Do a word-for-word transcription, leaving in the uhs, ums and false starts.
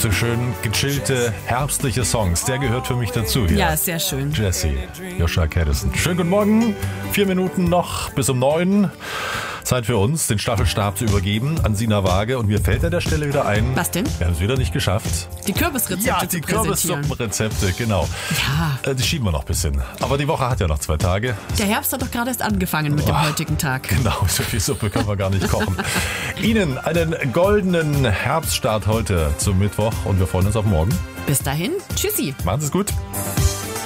so schön gechillte, herbstliche Songs. Der gehört für mich dazu hier. Ja, sehr schön. Jesse, Joshua Caddison. Schönen guten Morgen. Vier Minuten noch bis um neun. Zeit für uns, den Staffelstab zu übergeben an Sina Waage. Und mir fällt an der Stelle wieder ein. Was denn? Wir haben es wieder nicht geschafft. Die Kürbisrezepte Ja, zu die präsentieren. Kürbissuppenrezepte, genau. Ja. Äh, Die schieben wir noch ein bisschen. Aber die Woche hat ja noch zwei Tage. Der Herbst hat doch gerade erst angefangen mit dem Oh, heutigen Tag. Genau, so viel Suppe können wir gar nicht kochen. Ihnen einen goldenen Herbststart heute zum Mittwoch und wir freuen uns auf morgen. Bis dahin, tschüssi. Machen Sie es gut.